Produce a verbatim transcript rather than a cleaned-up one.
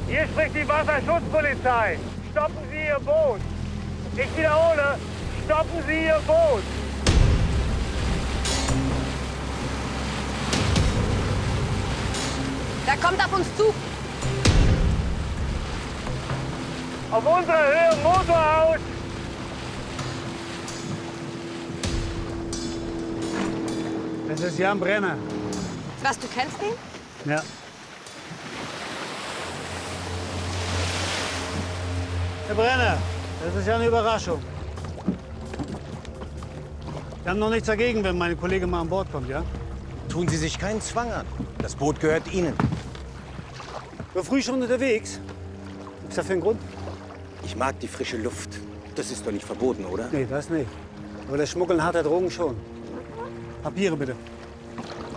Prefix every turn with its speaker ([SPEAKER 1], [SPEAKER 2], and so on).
[SPEAKER 1] Hier spricht die Wasserschutzpolizei. Stoppen Sie Ihr Boot. Ich wiederhole, stoppen Sie Ihr Boot.
[SPEAKER 2] Da kommt auf uns zu.
[SPEAKER 1] Auf unserer Höhe Motor aus.
[SPEAKER 3] Das ist Jan Brenner.
[SPEAKER 2] Was, du kennst ihn?
[SPEAKER 3] Ja. Herr Brenner, das ist ja eine Überraschung. Wir haben noch nichts dagegen, wenn meine Kollegin mal an Bord kommt, ja?
[SPEAKER 4] Tun Sie sich keinen Zwang an. Das Boot gehört Ihnen.
[SPEAKER 3] So früh schon unterwegs? Gibt's dafür einen Grund?
[SPEAKER 4] Ich mag die frische Luft. Das ist doch nicht verboten, oder?
[SPEAKER 3] Nee, das nicht. Aber das Schmuggeln harter Drogen schon. Papiere bitte.